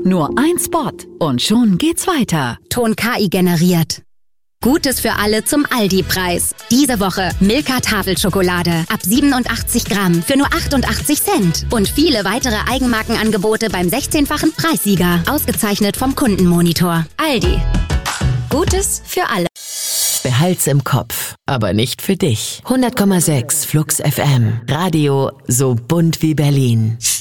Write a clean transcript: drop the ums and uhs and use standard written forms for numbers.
Nur ein Spot und schon geht's weiter. Ton KI generiert. Gutes für alle zum Aldi-Preis. Diese Woche Milka Tafelschokolade ab 87 Gramm für nur 88 Cent. Und viele weitere Eigenmarkenangebote beim 16-fachen Preissieger. Ausgezeichnet vom Kundenmonitor. Aldi. Gutes für alle. Behalt's im Kopf, aber nicht für dich. 100,6 Flux FM. Radio so bunt wie Berlin.